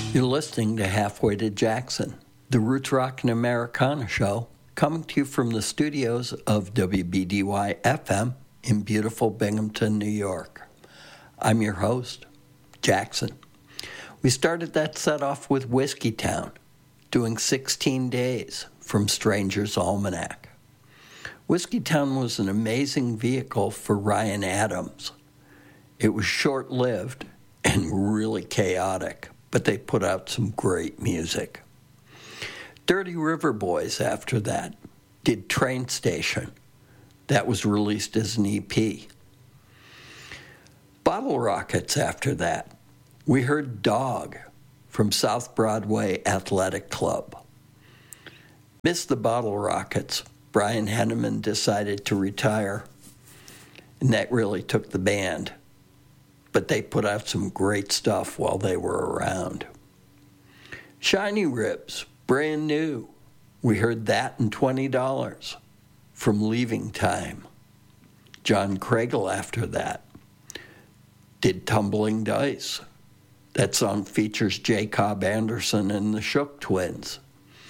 You're listening to Halfway to Jackson, the Roots Rock and Americana show, coming to you from the studios of WBDY-FM in beautiful Binghamton, New York. I'm your host, Jackson. We started that set off with Whiskeytown, doing 16 Days from Stranger's Almanac. Whiskeytown was an amazing vehicle for Ryan Adams. It was short-lived and really chaotic, but they put out some great music. Dirty River Boys after that did Train Station. That was released as an EP. Bottle Rockets after that. We heard Dog from South Broadway Athletic Club. Missed the Bottle Rockets. Brian Henneman decided to retire, and that really took the band. But they put out some great stuff while they were around. Shiny Ribs, brand new. We heard that in $20 from Leaving Time. John Craigle after that did Tumbling Dice. That song features J. Cobb Anderson and the Shook Twins.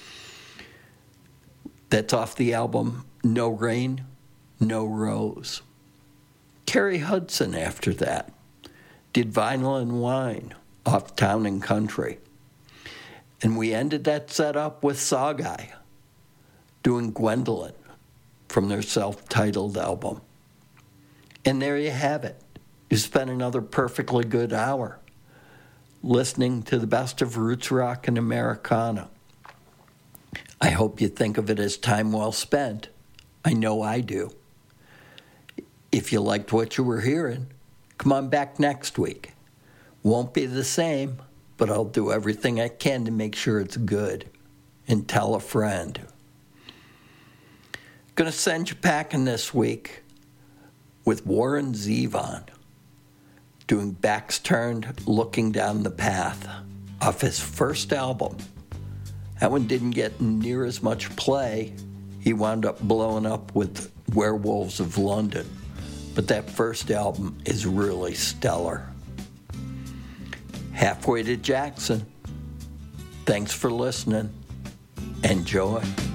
That's off the album No Rain, No Rose. Terry Hudson after that did Vinyl and Wine off Town and Country. And we ended that set up with Sawguy doing Gwendolyn from their self-titled album. And there you have it. You spent another perfectly good hour listening to the best of roots rock and Americana. I hope you think of it as time well spent. I know I do. If you liked what you were hearing, come on back next week. Won't be the same, but I'll do everything I can to make sure it's good. And tell a friend. Gonna send you packing this week with Warren Zevon doing Backs Turned, Looking Down the Path off his first album. That one didn't get near as much play. He wound up blowing up with Werewolves of London. But that first album is really stellar. Halfway to Jackson. Thanks for listening. Enjoy.